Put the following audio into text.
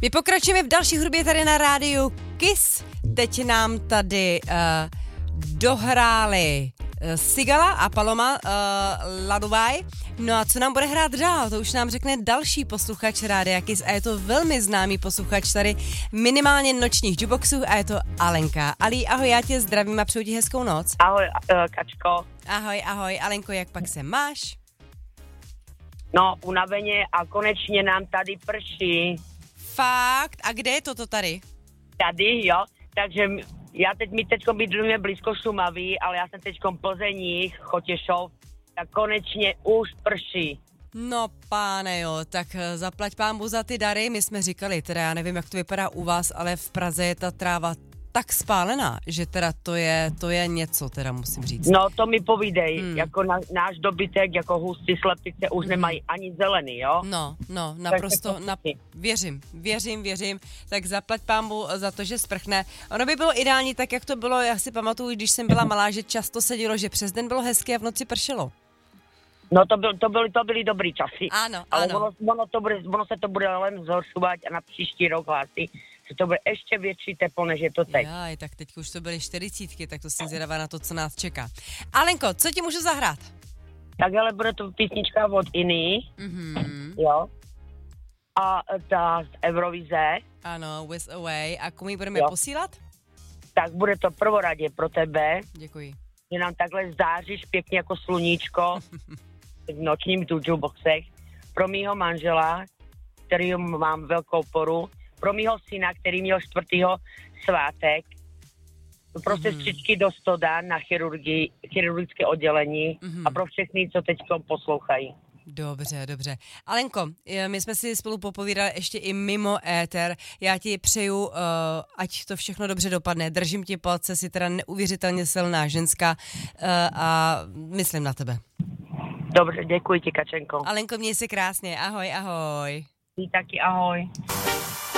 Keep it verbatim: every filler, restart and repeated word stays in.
My pokračujeme v další hudbě tady na rádiu Kiss. Teď nám tady uh, dohráli uh, Sigala a Paloma uh, Laduvaj. No a co nám bude hrát dál? To už nám řekne další posluchač Rádia Kiss a je to velmi známý posluchač tady minimálně nočních jukeboxů a je to Alenka. Ali, ahoj, já tě zdravím a přeju ti hezkou noc. Ahoj, uh, Kačko. Ahoj, ahoj, Alenko, jak pak se máš? No, unaveně a konečně nám tady prší. Fakt? A kde je toto tady? Tady, jo. Takže já teď mi teďko bydlíme blízko Šumavy, ale já jsem teďko v Plzeních, Chotěšov, tak konečně už prší. No páne jo, tak zaplať pánbu za ty dary, my jsme říkali, teda já nevím, jak to vypadá u vás, ale v Praze je ta tráva tak spálená, že teda to je, to je něco, teda musím říct. No to mi povídej, hmm. jako na, náš dobytek, jako hustý slepice už hmm. nemají ani zelený, jo? No, no, naprosto, na, věřím, věřím, věřím, tak zaplať pánbu za to, že sprchne. Ono by bylo ideální tak, jak to bylo, já si pamatuju, když jsem byla malá, že často se dělo, že přes den bylo hezké a v noci pršelo. No to, byl, to, byly, to byly dobrý časy. Ano, ale ano. Ono, ono, to bude, ono se to bude len zhoršovat a na příští rok hlásí, že to bude ještě větší teplo, než je to teď. Jaj, tak teď už to byly čtyřicítky, tak to jsem zvědavá na to, co nás čeká. Alenko, co ti můžu zahrát? Tak ale bude to písnička od Iny, Mhm. jo. A ta z Eurovize. Ano, With Away. A komu ji budeme jo. posílat? Tak bude to prvoradě pro tebe. Děkuji. Že nám takhle záříš pěkně jako sluníčko v nočním jukeboxech. Pro mýho manžela, který mám velkou poru. Pro mýho syna, který měl čtvrtýho svátek. Prostě mm. střičky do stoda na chirurgii, chirurgické oddělení mm. a pro všechny, co teď poslouchají. Dobře, dobře. Alenko, my jsme si spolu popovídali ještě i mimo éter. Já ti přeju, uh, ať to všechno dobře dopadne. Držím ti palce, jsi teda neuvěřitelně silná ženská uh, a myslím na tebe. Dobře, děkuji ti, Kačenko. Alenko, měj se krásně. Ahoj, ahoj. Ty taky, ahoj.